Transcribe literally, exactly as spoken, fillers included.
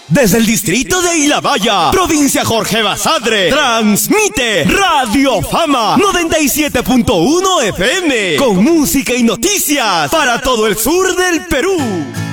Desde el distrito de Ilabaya, provincia Jorge Basadre, transmite Radio Fama noventa y siete punto uno F M, con música y noticias para todo el sur del Perú.